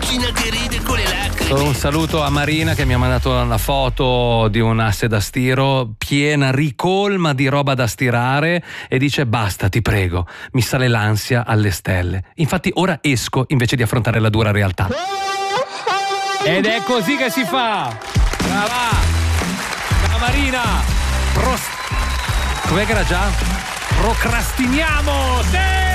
bambina che ride con le lacrime. Un saluto a Marina che mi ha mandato una foto di un asse da stiro piena, ricolma di roba da stirare e dice basta, ti prego, mi sale l'ansia alle stelle. Infatti ora esco invece di affrontare la dura realtà. Ed è così che si fa. Brava. Ciao Marina. Com'è che era già? Procrastiniamo. Sì!